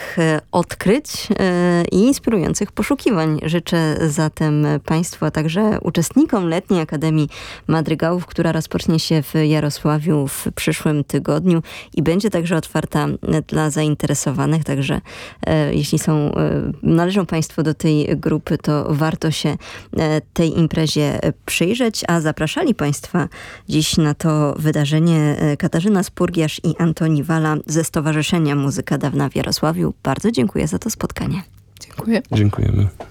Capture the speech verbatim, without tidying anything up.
nowych odkryć i inspirujących poszukiwań. Życzę zatem Państwu, a także uczestnikom Letniej Akademii Madrygałów, która rozpocznie się w Jarosławiu w przyszłym tygodniu i będzie także otwarta dla zainteresowanych. Także e, jeśli są, e, należą Państwo do tej grupy, to warto się e, tej imprezie przyjrzeć, a zapraszali Państwa dziś na to wydarzenie Katarzyna Spurgiarz i Antoni Wala ze Stowarzyszenia Muzyka Dawna w Jarosławiu. Bardzo dziękuję za to spotkanie. Dziękuję. Dziękujemy.